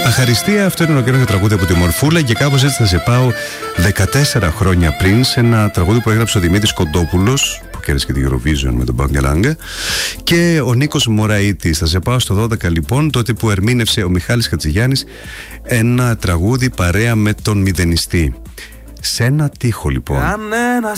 Αχαριστία, αυτό είναι ολοκληρωμένο τραγούδι από τη Μορφούλα και κάπως έτσι θα σε πάω 14 χρόνια πριν σε ένα τραγούδι που έγραψε ο Δημήτρης Κοντόπουλος, που κέρδισε και τη Eurovision με τον Μπαγκελάγκα, και ο Νίκος Μωραΐτης. Θα σε πάω στο 12 λοιπόν, τότε που ερμήνευσε ο Μιχάλης Χατζηγιάννης ένα τραγούδι παρέα με τον Μηδενιστή. Σε ένα τοίχο λοιπόν. Κανένα